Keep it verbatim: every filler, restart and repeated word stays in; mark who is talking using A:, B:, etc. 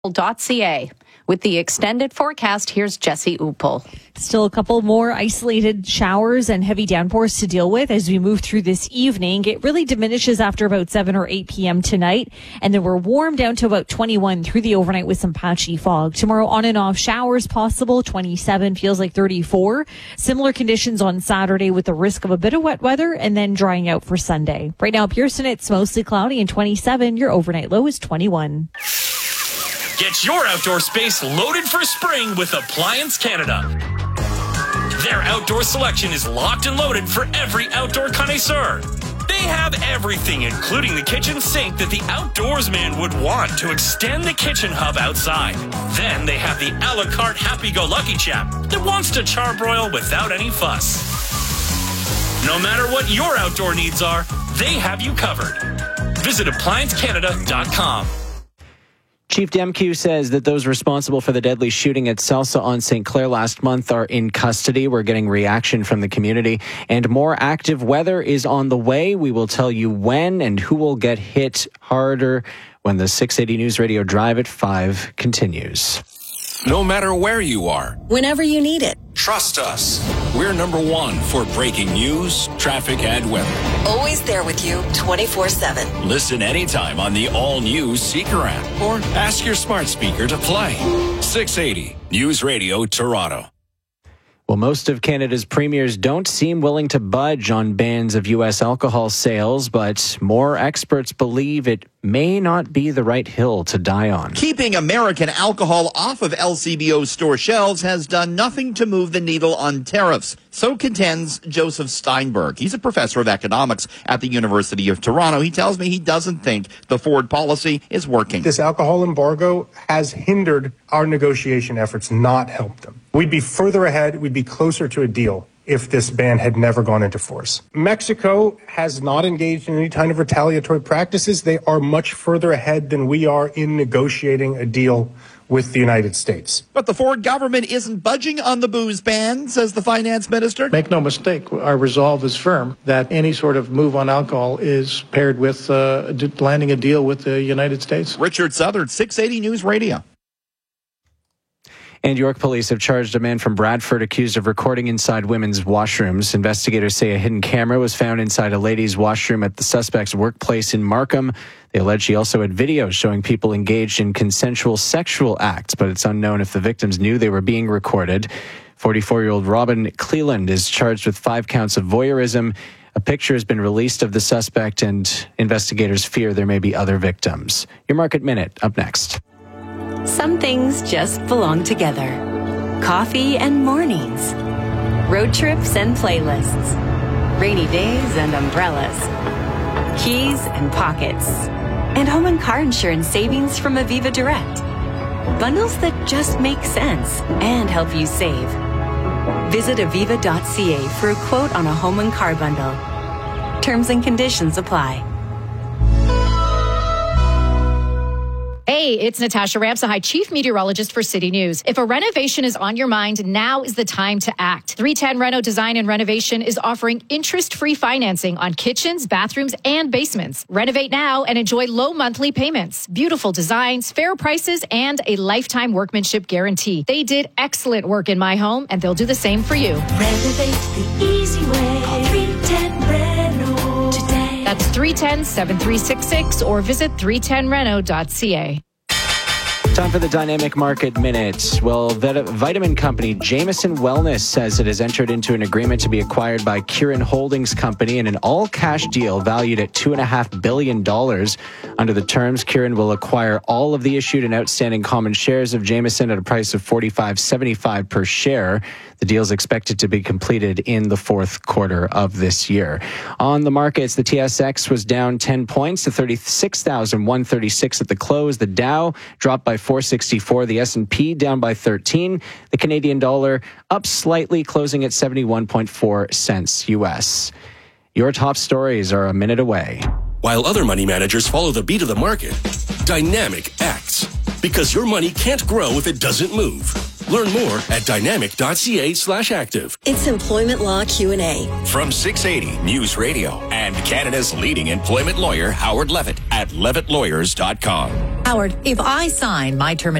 A: .ca. With the extended forecast, here's Jesse Upel.
B: Still a couple more isolated showers and heavy downpours to deal with as we move through this evening. It really diminishes after about seven or eight p.m. tonight, and then we're warm down to about twenty-one through the overnight with some patchy fog. Tomorrow on and off showers possible, twenty-seven, feels like thirty-four. Similar conditions on Saturday with the risk of a bit of wet weather and then drying out for Sunday. Right now, Pearson, it's mostly cloudy and twenty-seven. Your overnight low is twenty-one.
C: Get your outdoor space loaded for spring with Appliance Canada. Their outdoor selection is locked and loaded for every outdoor connoisseur. They have everything, including the kitchen sink that the outdoorsman would want to extend the kitchen hub outside. Then they have the a la carte happy-go-lucky chap that wants to charbroil without any fuss. No matter what your outdoor needs are, they have you covered. Visit appliance canada dot com.
D: Chief Demkiw says that those responsible for the deadly shooting at Salsa on Saint Clair last month are in custody. We're getting reaction from the community, and more active weather is on the way. We will tell you when and who will get hit harder when the six eighty News Radio Drive at five continues.
E: No matter where you are,
F: whenever you need it,
E: trust us. We're number one for breaking news, traffic, and weather.
F: Always there with you twenty-four seven.
E: Listen anytime on the all-new Seeker app or ask your smart speaker to play. six eighty News Radio Toronto.
D: Well, most of Canada's premiers don't seem willing to budge on bans of U S alcohol sales, but more experts believe it may not be the right hill to die on.
G: Keeping American alcohol off of L C B O store shelves has done nothing to move the needle on tariffs. So contends Joseph Steinberg. He's a professor of economics at the University of Toronto. He tells me he doesn't think the Ford policy is working.
H: This alcohol embargo has hindered our negotiation efforts, not helped them. We'd be further ahead. We'd be closer to a deal if this ban had never gone into force. Mexico has not engaged in any kind of retaliatory practices. They are much further ahead than we are in negotiating a deal with the United States.
G: But the Ford government isn't budging on the booze ban, says the finance minister.
I: Make no mistake, our resolve is firm that any sort of move on alcohol is paired with uh, landing a deal with the United States.
G: Richard Southern, six eighty News Radio.
D: And York police have charged a man from Bradford accused of recording inside women's washrooms. Investigators say a hidden camera was found inside a ladies' washroom at the suspect's workplace in Markham. They allege she also had videos showing people engaged in consensual sexual acts, but it's unknown if the victims knew they were being recorded. forty-four-year-old Robin Cleland is charged with five counts of voyeurism. A picture has been released of the suspect, and investigators fear there may be other victims. Your Market Minute, up next.
J: Some things just belong together. Coffee and mornings. Road trips and playlists. Rainy days and umbrellas. Keys and pockets. And home and car insurance savings from Aviva Direct. Bundles that just make sense and help you save. Visit aviva dot c a for a quote on a home and car bundle. Terms and conditions apply.
K: Hey, it's Natasha Ramsahai, Chief Meteorologist for City News. If a renovation is on your mind, now is the time to act. three ten Reno Design and Renovation is offering interest-free financing on kitchens, bathrooms, and basements. Renovate now and enjoy low monthly payments, beautiful designs, fair prices, and a lifetime workmanship guarantee. They did excellent work in my home, and they'll do the same for you.
L: Renovate the easy way. Call three ten Reno today.
K: That's three one zero, seven three six six or visit three ten reno dot c a.
D: Time for the Dynamic Market Minute. Well, the vitamin company Jameson Wellness says it has entered into an agreement to be acquired by Kirin Holdings Company in an all-cash deal valued at two point five billion dollars. Under the terms, Kirin will acquire all of the issued and outstanding common shares of Jameson at a price of forty-five dollars and seventy-five cents per share. The deal is expected to be completed in the fourth quarter of this year. On the markets, the T S X was down ten points to thirty-six thousand one hundred thirty-six at the close. The Dow dropped by four sixty-four. The S and P down by thirteen. The Canadian dollar up slightly, closing at seventy-one point four cents U S. Your top stories are a minute away.
E: While other money managers follow the beat of the market, Dynamic acts. Because your money can't grow if it doesn't move. Learn more at dynamic.ca slash active.
F: It's Employment Law Q and A.
E: From six eighty News Radio and Canada's leading employment lawyer, Howard Levitt, at levitt lawyers dot com.
M: Howard, if I sign my termination